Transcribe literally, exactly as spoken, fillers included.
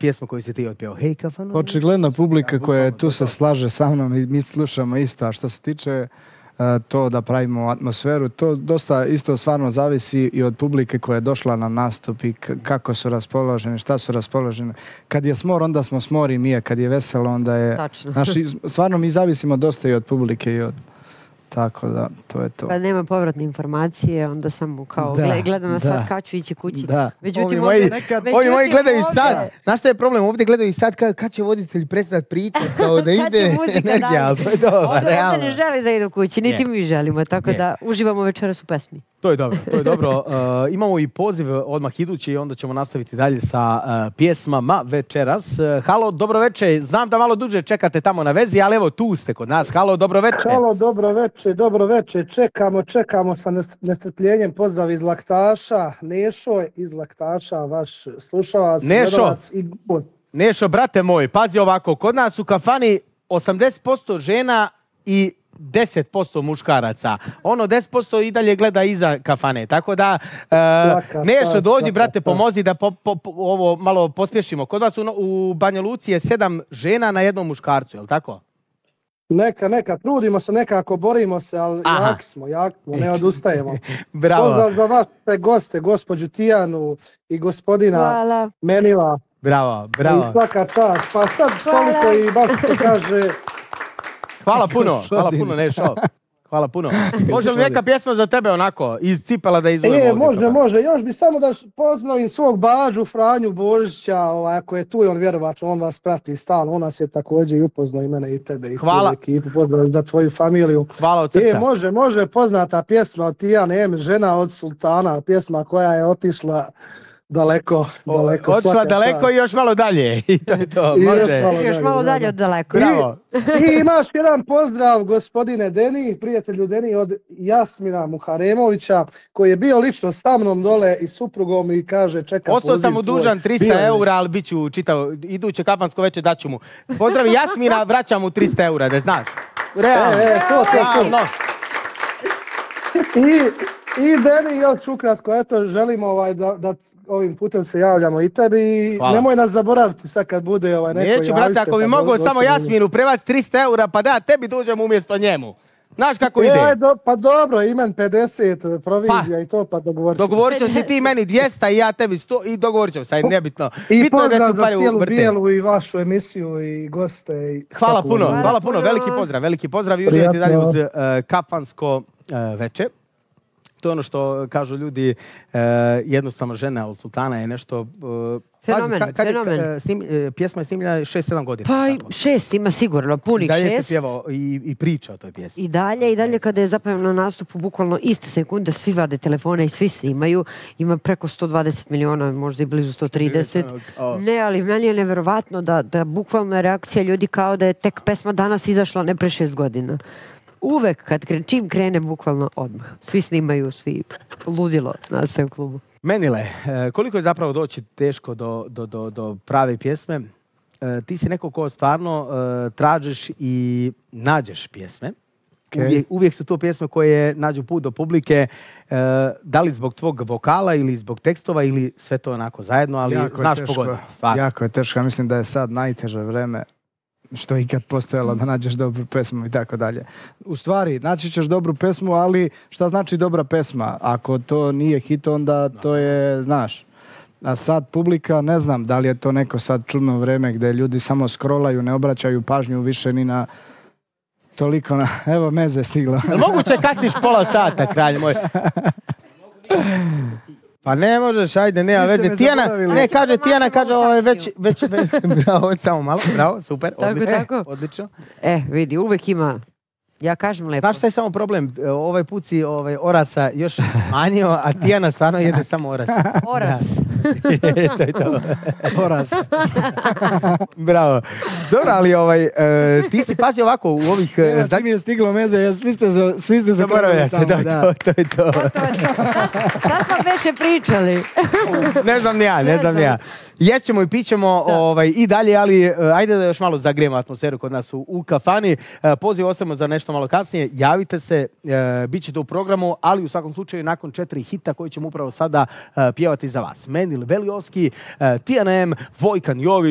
pjesmu koju si ti otpjevao? Hej, kafanu. Očigledno publika koja je tu se slaže sa mnom i mi slušamo isto. A što se tiče uh, to da pravimo atmosferu, to dosta isto stvarno zavisi i od publike koja je došla na nastup i kako su raspoloženi, šta su raspoloženi. Kad je smor, onda smo smor i mi, kad je veselo, onda je... Tačno. Naši, stvarno mi zavisimo dosta i od publike i od... Tako da, to je to. Pa nema povratne informacije, onda samo kao da, gledam na da, sad kad ću ići kući. Da. Međutim, ovi moji, nekad, ovi moji gledaju i sad. ovdje. Znaš šta je problem? Ovdje gledaju i sad kad, kad će voditelj prestati pričati, kao da ide energija, ali to je dobro, Ovdje realno. ne želi da idu kući, niti Je. mi želimo, tako Je. da uživamo večeras u pesmi. To je dobro, to je dobro. Uh, imamo i poziv odmah idući i onda ćemo nastaviti dalje sa uh, pjesmama večeras. Uh, halo, dobro veče. Znam da malo duže čekate tamo na vezi, ali evo tu ste kod nas. Halo, dobro veče. Halo, dobro veče, dobro veče. Čekamo, čekamo sa nestrpljenjem. Pozdrav iz Laktaša. Nešo iz Laktaša, vaš slušalac, gledalac i gost. Nešo, brate moj, pazi ovako. Kod nas u kafani osamdeset posto žena i deset posto muškaraca. Ono deset posto i dalje gleda iza kafane. Tako da, uh, Nešo, dođi, brate, pomozi da po, po, po, ovo malo pospješimo. Kod vas u, u Banja Luci je sedam žena na jednom muškarcu, je li tako? Neka, neka, trudimo se, nekako borimo se, ali Aha. jaki smo, jaki smo, ne odustajemo. Bravo. Pozdrav za vaše goste, gospođu Tijanu i gospodina Hvala. Menila. Bravo, bravo. I svaka čast. Pa sad toliko i baš se kaže... Hvala puno, hvala puno, Nešo. Hvala puno. Može li neka pjesma za tebe onako, iz cipela da izvojemo E, ovdje? može, Kako? može. Još bi samo da pozdravim svog bađu Franju Božića, ovaj, ako je tu, on vjerovatno, on vas prati stalno, on nas je također i upoznao i mene i tebe i cijelu ekipu, pozdravim za tvoju familiju. Hvala od srca. E, može, može, poznata pjesma od Tijane M, Žena od sultana, pjesma koja je otišla daleko, daleko. Otišla daleko i još malo dalje. I to je to, I može. još malo Još malo dalje od daleko. Bravo. I imaš jedan pozdrav gospodine Deni, prijatelju Deni od Jasmina Muharemovića, koji je bio lično sa mnom dole i suprugom i kaže čeka Ostao sam mu dužan trista eura, ali bit ću čitao, iduće kafansko večer daću mu. Pozdravi Jasmina, vraćam mu trista eura, da znaš. Realno. E, e, to, to, to. Realno. I, i Deni, još ukratko, eto, želimo ovaj, da, da ovim putem se javljamo i tebi i Hvala. nemoj nas zaboraviti sad kad bude ovaj neko. Neću, brate, ako bi mogao samo Jasminu prevati trista eura, pa da tebi dođem umjesto njemu. Znaš kako ide? E, do, pa dobro, imam pedeset provizija pa, i to, pa dogovorit ćemo. Dogovorit ćemo se ti meni dvjesto i ja tebi sto i dogovorit ćemo se, aj nebitno. I Bitno je da pozdrav se za pare cijelu uvrte. bijelu i vašu emisiju i goste. I Hvala puno, Hvala hvala puno, puno. veliki pozdrav, veliki pozdrav i uživajte dalje uz uh, kafansko uh, veče. To je ono što kažu ljudi, uh, jednostavno žena od sultana je nešto... Uh, Fenomen, pazi, kad, fenomen. Kad, uh, snim, uh, pjesma je snimljena šest sedam godina. Pa i tako. šest ima sigurno, punih I dalje šest. se pjevao i, i priča o toj pjesmi. I dalje, i dalje kada je zapravo na nastupu bukvalno iste sekunde, svi vade telefone i svi snimaju. Ima preko sto dvadeset miliona, možda i blizu sto trideset. Ne, ali meni je neverovatno da, da bukvalno je reakcija ljudi kao da je tek pesma danas izašla, ne pre šest godina. Uvek kad krene, čim krene, bukvalno odmah. Svi snimaju, svi ludilo nastaje u klubu. Menile, koliko je zapravo doći teško do, do, do, do prave pjesme? Ti si neko ko stvarno tražiš i nađeš pjesme. Okay. Uvijek, uvijek su to pjesme koje nađu put do publike. Da li zbog tvog vokala ili zbog tekstova ili sve to onako zajedno, ali jako znaš pogodno. Jako je teško. Mislim da je sad najteže vreme što je ikad postojalo da nađeš dobru pesmu i tako dalje. U stvari, naći ćeš dobru pesmu, ali šta znači dobra pesma? Ako to nije hit, onda to je, znaš. A sad publika, ne znam da li je to neko sad čudno vreme gdje ljudi samo scrollaju, ne obraćaju pažnju više ni na toliko na... Evo, meze je stiglo. Moguće kasniš pola sata, kralj moj. Pa ne možeš, ajde, nema veze. Tijana, ne, kaže, Tijana kaže, ovo je već, već, već, bravo, samo malo, bravo, super, odlično, tako. odlično. E, vidi, uvek ima, ja kažem lepo. Znaš šta je samo problem? Ovaj put si ovaj, orasa još smanjio, a Tijana stvarno jede samo oras. Oras. to je to. Oras. Bravo. Dobro, ali ovaj, uh, ti si pazi ovako u ovih... Uh, ja, svi mi je stiglo meze, ja, svi ste za, svi ste za zaboravili se, da, da. To, to je to. Sad smo veće pričali. ne znam ni ja, ne znam ni ja. Jećemo i pićemo ovaj, i dalje, ali uh, ajde da još malo zagrijemo atmosferu kod nas u, u kafani. Uh, poziv ostavimo za nešto malo kasnije. Javite se, uh, bit ćete u programu, ali u svakom slučaju nakon četiri hita koji ćemo upravo sada uh, pjevati za vas. Menil Velioski, uh, Tijana M, Vojkan Jović,